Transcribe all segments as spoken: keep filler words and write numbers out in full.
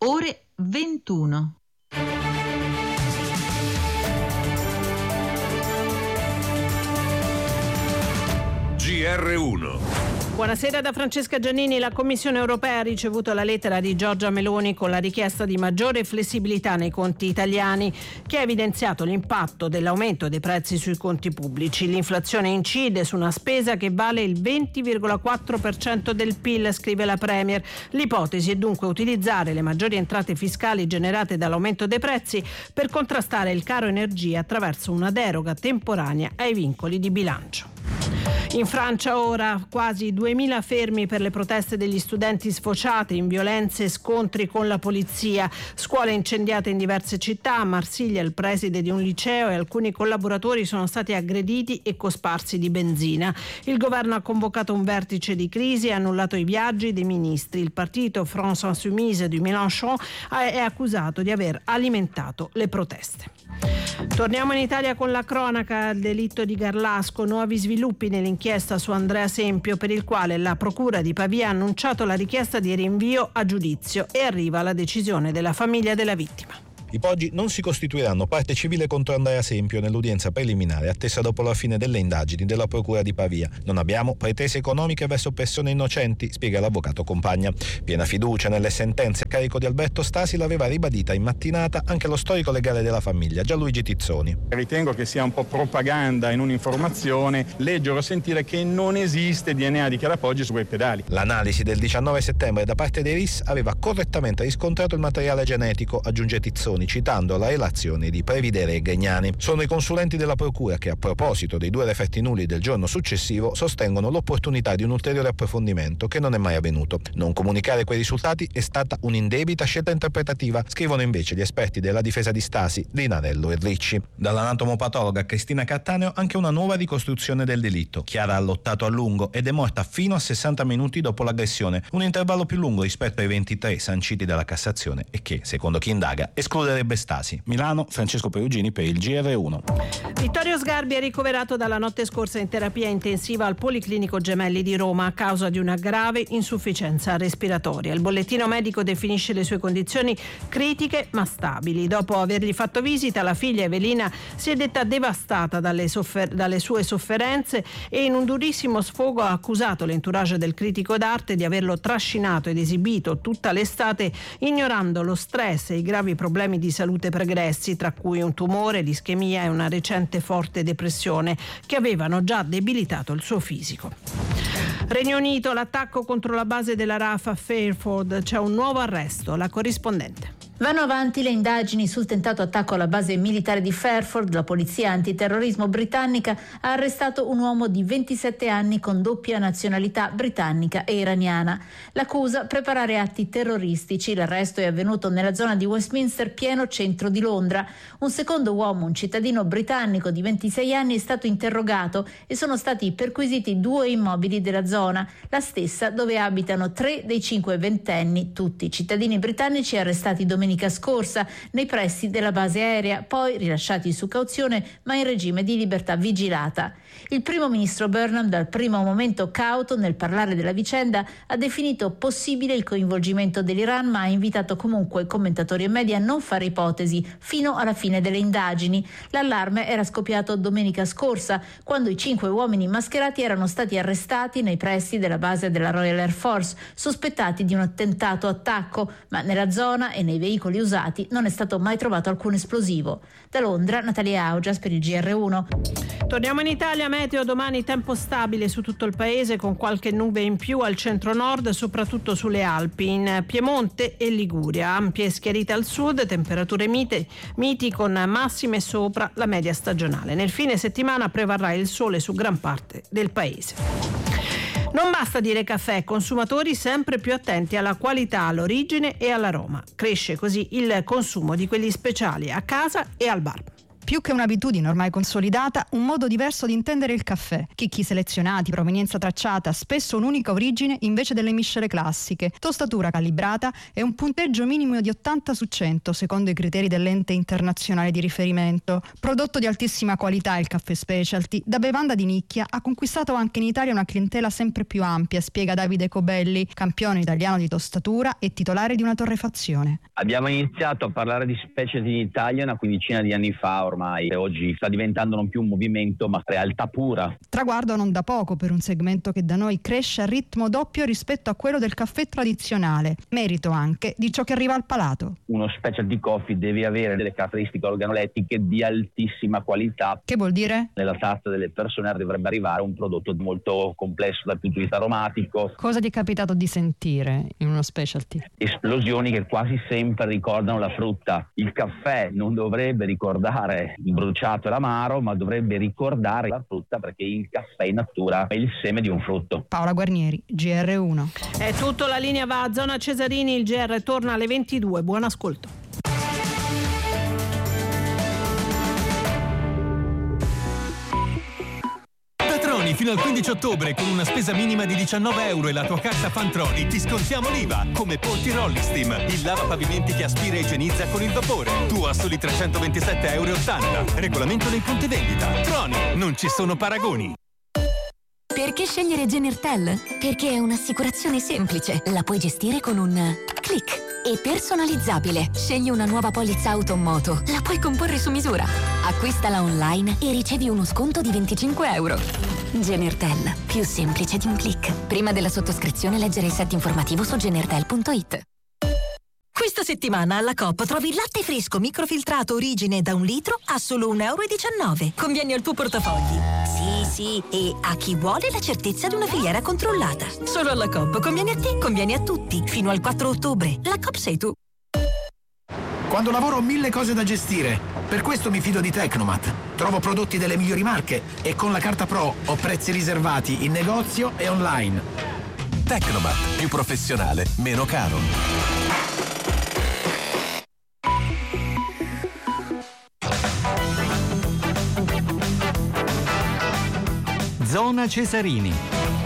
ore ventuno. G R uno. Buonasera da Francesca Giannini. La Commissione europea ha ricevuto la lettera di Giorgia Meloni con la richiesta di maggiore flessibilità nei conti italiani, che ha evidenziato l'impatto dell'aumento dei prezzi sui conti pubblici. L'inflazione incide su una spesa che vale il venti virgola quattro per cento del P I L, scrive la Premier. L'ipotesi è dunque utilizzare le maggiori entrate fiscali generate dall'aumento dei prezzi per contrastare il caro energia attraverso una deroga temporanea ai vincoli di bilancio. In Francia ora quasi duemila fermi per le proteste degli studenti sfociate in violenze e scontri con la polizia, scuole incendiate in diverse città. A Marsiglia il preside di un liceo e alcuni collaboratori sono stati aggrediti e cosparsi di benzina. Il governo ha convocato un vertice di crisi e ha annullato i viaggi dei ministri. Il partito France Insoumise di Mélenchon è accusato di aver alimentato le proteste. Torniamo in Italia con la cronaca. Il delitto di Garlasco, nuovi sviluppi nell'inchiesta su Andrea Sempio, per il quale la procura di Pavia ha annunciato la richiesta di rinvio a giudizio e arriva la decisione della famiglia della vittima. I Poggi non si costituiranno parte civile contro Andrea Sempio nell'udienza preliminare attesa dopo la fine delle indagini della Procura di Pavia. Non abbiamo pretese economiche verso persone innocenti, spiega l'avvocato Compagna. Piena fiducia nelle sentenze a carico di Alberto Stasi l'aveva ribadita in mattinata anche lo storico legale della famiglia, Gianluigi Tizzoni. Ritengo che sia un po' propaganda in un'informazione leggere o sentire che non esiste D N A di Chiara Poggi su quei pedali. L'analisi del diciannove settembre da parte dei R I S aveva correttamente riscontrato il materiale genetico, aggiunge Tizzoni, citando la relazione di Previdere e Gregnani. Sono i consulenti della procura che, a proposito dei due referti nulli del giorno successivo, sostengono l'opportunità di un ulteriore approfondimento che non è mai avvenuto. Non comunicare quei risultati è stata un'indebita scelta interpretativa, scrivono invece gli esperti della difesa di Stasi, Linarello e Ricci. Dall'anatomopatologa Cristina Cattaneo anche una nuova ricostruzione del delitto. Chiara ha lottato a lungo ed è morta fino a sessanta minuti dopo l'aggressione, un intervallo più lungo rispetto ai ventitré sanciti dalla Cassazione e che, secondo chi indaga, esclude Stasi. Milano, Francesco Perugini per il G R uno. Vittorio Sgarbi è ricoverato dalla notte scorsa in terapia intensiva al Policlinico Gemelli di Roma a causa di una grave insufficienza respiratoria. Il bollettino medico definisce le sue condizioni critiche ma stabili. Dopo avergli fatto visita, la figlia Evelina si è detta devastata dalle, soffer- dalle sue sofferenze e in un durissimo sfogo ha accusato l'entourage del critico d'arte di averlo trascinato ed esibito tutta l'estate ignorando lo stress e i gravi problemi di salute pregressi, tra cui un tumore, l'ischemia e una recente forte depressione che avevano già debilitato il suo fisico. Regno Unito, l'attacco contro la base della R A F a Fairford, c'è un nuovo arresto, la corrispondente. Vanno avanti le indagini sul tentato attacco alla base militare di Fairford. La polizia antiterrorismo britannica ha arrestato un uomo di ventisette anni con doppia nazionalità britannica e iraniana. L'accusa: preparare atti terroristici. L'arresto è avvenuto nella zona di Westminster, pieno centro di Londra. Un secondo uomo, un cittadino britannico di ventisei anni, è stato interrogato e sono stati perquisiti due immobili della zona, la stessa dove abitano tre dei cinque ventenni, tutti cittadini britannici arrestati domenica scorsa nei pressi della base aerea, poi rilasciati su cauzione ma in regime di libertà vigilata. Il primo ministro Burnham, dal primo momento cauto nel parlare della vicenda, ha definito possibile il coinvolgimento dell'Iran, ma ha invitato comunque commentatori e media a non fare ipotesi fino alla fine delle indagini. L'allarme era scoppiato domenica scorsa, quando i cinque uomini mascherati erano stati arrestati nei pressi della base della Royal Air Force, sospettati di un tentato attacco, ma nella zona e nei veicoli usati non è stato mai trovato alcun esplosivo. Da Londra, Natalia Augias per il G R uno. Torniamo in Italia, meteo domani tempo stabile su tutto il paese con qualche nube in più al centro-nord, soprattutto sulle Alpi, in Piemonte e Liguria. Ampie schiarite al sud, temperature mite, miti con massime sopra la media stagionale. Nel fine settimana prevarrà il sole su gran parte del paese. Non basta dire caffè, consumatori sempre più attenti alla qualità, all'origine e all'aroma. Cresce così il consumo di quelli speciali a casa e al bar. Più che un'abitudine ormai consolidata, un modo diverso di intendere il caffè. Chicchi selezionati, provenienza tracciata, spesso un'unica origine invece delle miscele classiche, tostatura calibrata e un punteggio minimo di ottanta su cento secondo i criteri dell'ente internazionale di riferimento. Prodotto di altissima qualità, il caffè specialty, da bevanda di nicchia, ha conquistato anche in Italia una clientela sempre più ampia, spiega Davide Cobelli, campione italiano di tostatura e titolare di una torrefazione. Abbiamo iniziato a parlare di specialty in Italia una quindicina di anni fa ormai, e oggi sta diventando non più un movimento ma realtà pura. Traguardo non da poco per un segmento che da noi cresce a ritmo doppio rispetto a quello del caffè tradizionale, merito anche di ciò che arriva al palato. Uno specialty coffee deve avere delle caratteristiche organolettiche di altissima qualità. Che vuol dire? Nella tazza delle persone dovrebbe arrivare un prodotto molto complesso dal punto di vista aromatico. Cosa ti è capitato di sentire in uno specialty? Esplosioni che quasi sempre ricordano la frutta. Il caffè non dovrebbe ricordare il bruciato e l'amaro, ma dovrebbe ricordare la frutta, perché il caffè in natura è il seme di un frutto. Paola Guarnieri, G R uno. È tutto, la linea va a Zona Cesarini, il G R torna alle ventidue. Buon ascolto. Fino al quindici ottobre con una spesa minima di diciannove euro e la tua carta Fantroni ti scontiamo l'I V A, come Ponti Rollistim, il lavapavimenti che aspira e igienizza con il vapore. Tu a soli trecentoventisette euro e ottanta. Regolamento nei punti vendita. Troni, non ci sono paragoni. Perché scegliere Genertel? Perché è un'assicurazione semplice, la puoi gestire con un click e personalizzabile. Scegli una nuova polizza auto o moto, la puoi comporre su misura. Acquistala online e ricevi uno sconto di venticinque euro. Genertel, più semplice di un click. Prima della sottoscrizione leggere il set informativo su genertel punto it. Questa settimana alla Coop trovi il latte fresco microfiltrato origine da un litro a solo un euro e diciannove. Conviene al tuo portafogli. Sì, sì, e a chi vuole la certezza di una filiera controllata. Solo alla Coop conviene a te, conviene a tutti. Fino al quattro ottobre. La Coop sei tu. Quando lavoro ho mille cose da gestire. Per questo mi fido di Tecnomat. Trovo prodotti delle migliori marche e con la carta Pro ho prezzi riservati in negozio e online. Tecnomat, più professionale, meno caro. Zona Cesarini.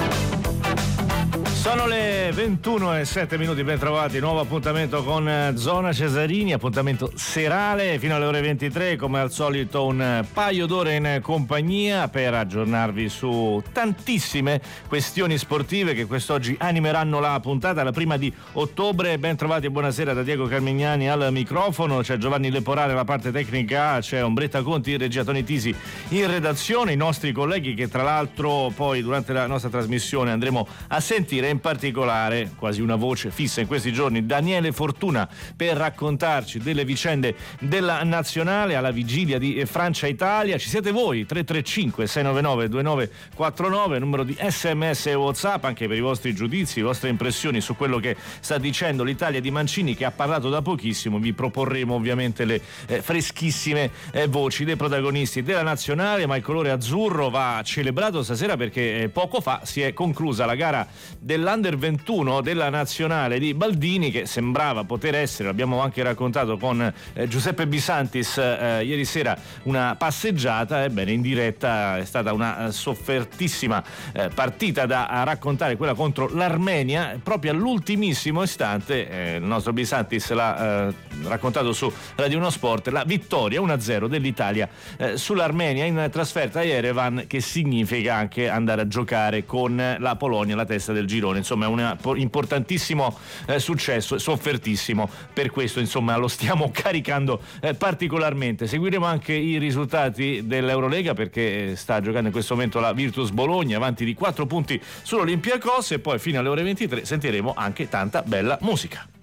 Sono le ventuno e sette minuti, ben trovati, nuovo appuntamento con Zona Cesarini, appuntamento serale fino alle ore ventitré, come al solito un paio d'ore in compagnia per aggiornarvi su tantissime questioni sportive che quest'oggi animeranno la puntata, la prima di ottobre. Ben trovati e buonasera da Diego Carmignani al microfono, c'è Giovanni Leporale alla parte tecnica, c'è Ombretta Conti, regia Toni Tisi in redazione, i nostri colleghi che tra l'altro poi durante la nostra trasmissione andremo a sentire, in particolare quasi una voce fissa in questi giorni, Daniele Fortuna, per raccontarci delle vicende della nazionale alla vigilia di Francia-Italia. Ci siete voi, tre tre cinque sei nove nove due nove quattro nove, numero di sms e WhatsApp anche per i vostri giudizi, le vostre impressioni su quello che sta dicendo l'Italia di Mancini, che ha parlato da pochissimo. Vi proporremo ovviamente le eh, freschissime eh, voci dei protagonisti della nazionale, ma il colore azzurro va celebrato stasera perché eh, poco fa si è conclusa la gara dell'Under ventuno della nazionale di Baldini, che sembrava poter essere, l'abbiamo anche raccontato con eh, Giuseppe Bisantis eh, ieri sera, una passeggiata. Ebbene, in diretta è stata una soffertissima eh, partita da raccontare, quella contro l'Armenia. Proprio all'ultimissimo istante eh, il nostro Bisantis l'ha eh, raccontato su Radio Uno Sport, la vittoria uno a zero dell'Italia eh, sull'Armenia in trasferta a Yerevan, che significa anche andare a giocare con la Polonia alla testa del girone. Insomma, è un importantissimo eh, successo, soffertissimo, per questo insomma lo stiamo caricando eh, particolarmente. Seguiremo anche i risultati dell'Eurolega, perché sta giocando in questo momento la Virtus Bologna, avanti di quattro punti sull'Olympiakos, e poi fino alle ore ventitré sentiremo anche tanta bella musica.